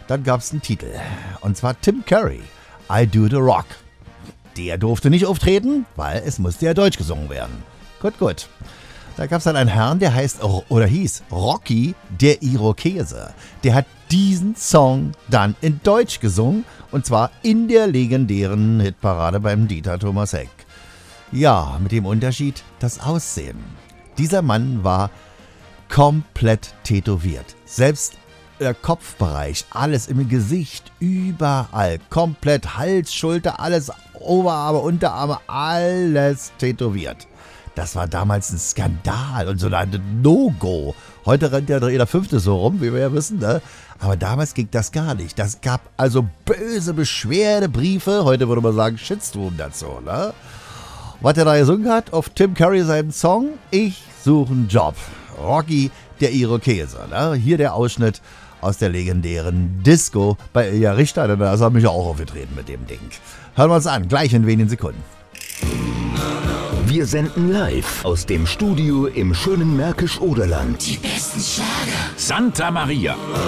dann gab es einen Titel. Und zwar Tim Curry, I Do The Rock. Der durfte nicht auftreten, weil es musste ja deutsch gesungen werden. Gut. Da gab es dann einen Herrn, der hieß Rocky der Irokese. Der hat diesen Song dann in Deutsch gesungen und zwar in der legendären Hitparade beim Dieter Thomas Heck. Ja, mit dem Unterschied das Aussehen. Dieser Mann war komplett tätowiert. Selbst der Kopfbereich, alles im Gesicht, überall, komplett Hals, Schulter, alles, Oberarme, Unterarme, alles tätowiert. Das war damals ein Skandal und so ein No-Go. Heute rennt ja jeder Fünfte so rum, wie wir ja wissen, ne? Aber damals ging das gar nicht. Das gab also böse Beschwerdebriefe, heute würde man sagen Shitstorm dazu, ne? Was er da gesungen hat auf Tim Curry seinem Song, Ich suche einen Job. Rocky der Irokese, ne? Hier der Ausschnitt aus der legendären Disco bei Ilja Richter, denn da ist er mich auch aufgetreten mit dem Ding. Hören wir uns an, gleich in wenigen Sekunden. Wir senden live aus dem Studio im schönen Märkisch-Oderland. Die besten Schlager. Santa Maria.